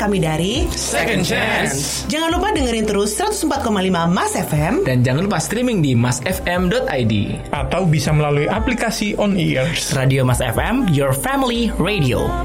kami dari Second Chance. Jangan lupa dengerin terus 104,5 Mas FM. Dan jangan lupa streaming di masfm.id. Atau bisa melalui aplikasi On Ears. Radio Mas FM, your family radio.